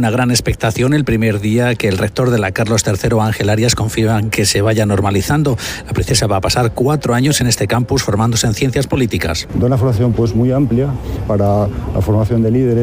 una gran expectación el primer día que el rector de la Carlos III, Ángel Arias, confía en que se vaya normalizando. La princesa va a pasar 4 años en este campus formándose en ciencias políticas. Da una formación muy amplia para la formación de líderes.